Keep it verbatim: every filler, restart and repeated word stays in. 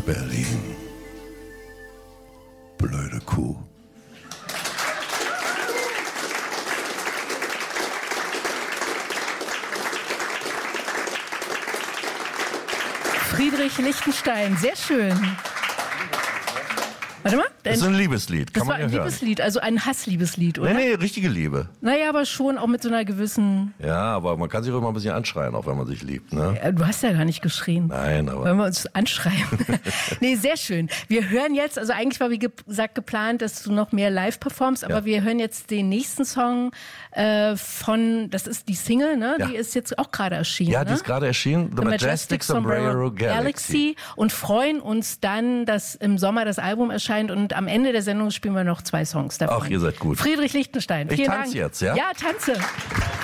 Berlin. Blöde Kuh. Friedrich Lichtenstein, sehr schön. Warte mal. Das ist ein Liebeslied, kann das man war ja ein hören. Liebeslied, also ein Hassliebeslied, oder? Nee, nee, richtige Liebe. Naja, aber schon auch mit so einer gewissen... Ja, aber man kann sich auch immer ein bisschen anschreien, auch wenn man sich liebt, ne? Ja, du hast ja gar nicht geschrien. Nein, aber... Wollen wir uns anschreien? Nee, sehr schön. Wir hören jetzt, also eigentlich war wie gesagt geplant, dass du noch mehr live performst, aber Ja. wir hören jetzt den nächsten Song äh, von, das ist die Single, ne? Ja. Die ist jetzt auch gerade erschienen, Ja, ne? die ist gerade erschienen, The, The Majestic Sombrero Galaxy. und freuen uns dann, dass im Sommer das Album erscheint und am Ende der Sendung spielen wir noch zwei Songs davon. Ach, ihr seid gut. Friedrich Lichtenstein, Ich vielen tanze Dank. jetzt, ja? Ja, tanze.